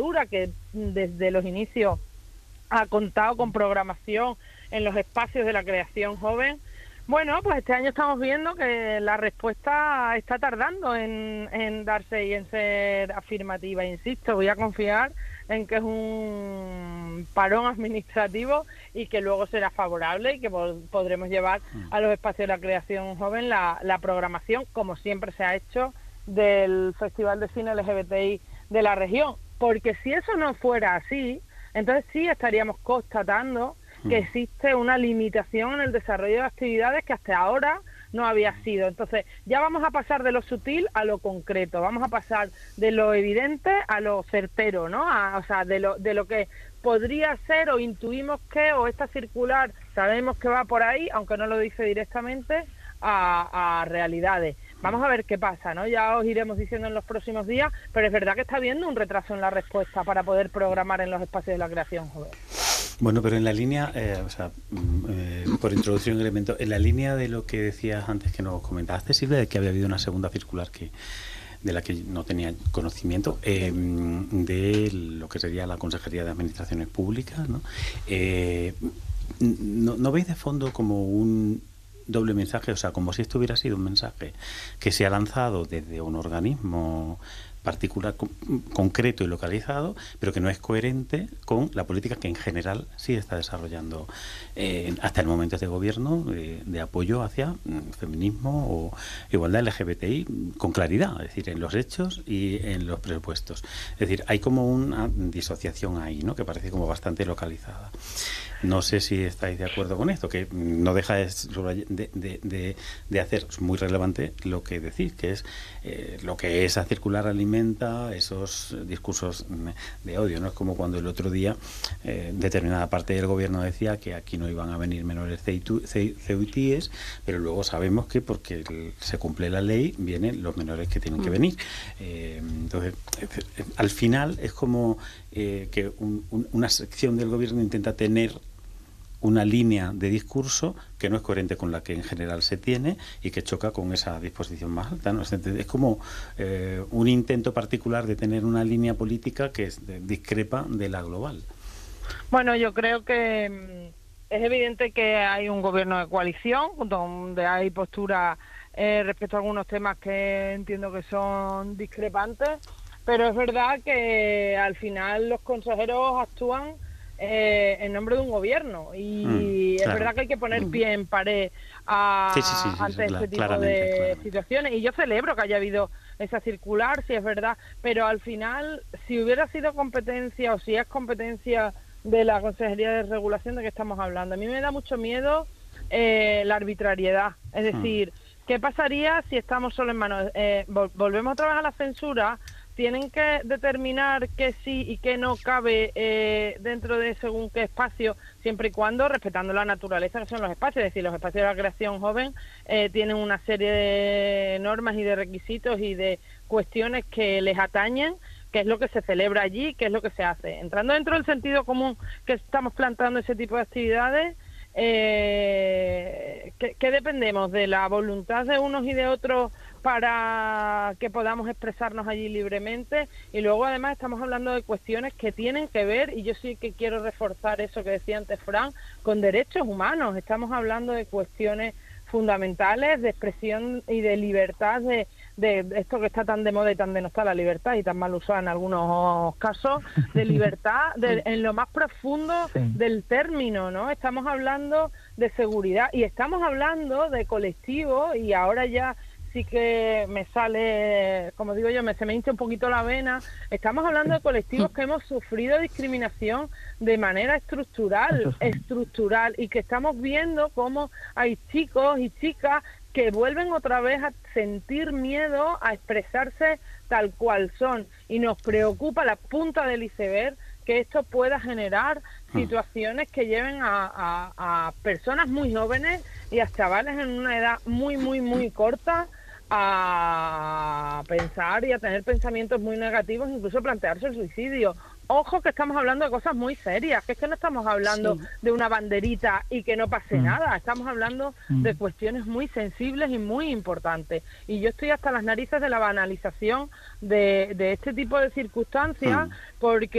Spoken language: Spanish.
cultura, que desde los inicios ha contado con programación en los espacios de la creación joven. Bueno, pues este año estamos viendo que la respuesta está tardando en darse y en ser afirmativa. Insisto, voy a confiar en que es un parón administrativo y que luego será favorable y que podremos llevar a los espacios de la creación joven la programación, como siempre se ha hecho, del Festival de Cine LGBTI de la región. Porque si eso no fuera así, entonces sí estaríamos constatando que existe una limitación en el desarrollo de actividades que hasta ahora no había sido. Entonces ya vamos a pasar de lo sutil a lo concreto, vamos a pasar de lo evidente a lo certero, ¿no? O sea, de lo que podría ser o intuimos que, o esta circular sabemos que va por ahí, aunque no lo dice directamente, a realidades. Vamos a ver qué pasa, ¿no? Ya os iremos diciendo en los próximos días, pero es verdad que está habiendo un retraso en la respuesta para poder programar en los espacios de la creación joven. Bueno, pero en la línea, por introducir un elemento, en la línea de lo que decías antes que nos comentaste, Silvia, de que había habido una segunda circular de la que no tenía conocimiento, de lo que sería la Consejería de Administraciones Públicas, ¿no? ¿No veis de fondo como un doble mensaje? O sea, como si esto hubiera sido un mensaje que se ha lanzado desde un organismo particular, concreto y localizado, pero que no es coherente con la política que en general sí está desarrollando hasta el momento este gobierno de apoyo hacia feminismo o igualdad LGBTI con claridad, es decir, en los hechos y en los presupuestos. Es decir, hay como una disociación ahí, ¿no?, que parece como bastante localizada. No sé si estáis de acuerdo con esto, que no deja de hacer muy relevante lo que decís, que es lo que esa circular alimenta esos discursos de odio, ¿no? Es como cuando el otro día determinada parte del gobierno decía que aquí no iban a venir menores ceutíes, pero luego sabemos que porque se cumple la ley vienen los menores que tienen que venir. Entonces, al final es como que una sección del gobierno intenta tener una línea de discurso que no es coherente con la que en general se tiene y que choca con esa disposición más alta, ¿no? Es como un intento particular de tener una línea política que discrepa de la global. Bueno, yo creo que es evidente que hay un gobierno de coalición donde hay postura respecto a algunos temas que entiendo que son discrepantes, pero es verdad que al final los consejeros actúan en nombre de un gobierno y es verdad que hay que poner pie en pared ante este tipo de situaciones, y yo celebro que haya habido esa circular, si es verdad, pero al final, si hubiera sido competencia o si es competencia de la Consejería de Regulación, ¿de qué estamos hablando? A mí me da mucho miedo la arbitrariedad, es decir, ¿qué pasaría si estamos solo en manos? Volvemos otra vez a la censura. Tienen que determinar qué sí y qué no cabe dentro de según qué espacio, siempre y cuando respetando la naturaleza que son los espacios. Es decir, los espacios de la creación joven tienen una serie de normas y de requisitos y de cuestiones que les atañen, qué es lo que se celebra allí, qué es lo que se hace. Entrando dentro del sentido común que estamos planteando ese tipo de actividades, ¿qué dependemos? ¿De la voluntad de unos y de otros para que podamos expresarnos allí libremente? Y luego además estamos hablando de cuestiones que tienen que ver, y yo sí que quiero reforzar eso que decía antes Fran, con derechos humanos. Estamos hablando de cuestiones fundamentales de expresión y de libertad, de esto que está tan de moda y tan denostada, la libertad, y tan mal usada en algunos casos, de libertad en lo más profundo del término, ¿no? Estamos hablando de seguridad y estamos hablando de colectivos, y ahora ya sí que me sale, como digo yo, se me hincha un poquito la vena. Estamos hablando de colectivos que hemos sufrido discriminación de manera estructural, y que estamos viendo cómo hay chicos y chicas que vuelven otra vez a sentir miedo a expresarse tal cual son, y nos preocupa la punta del iceberg que esto pueda generar situaciones que lleven a personas muy jóvenes y a chavales en una edad muy, muy, muy corta a pensar y a tener pensamientos muy negativos, incluso plantearse el suicidio. Ojo, que estamos hablando de cosas muy serias, que es que no estamos hablando de una banderita y que no pase nada, estamos hablando de cuestiones muy sensibles y muy importantes. Y yo estoy hasta las narices de la banalización de este tipo de circunstancias, porque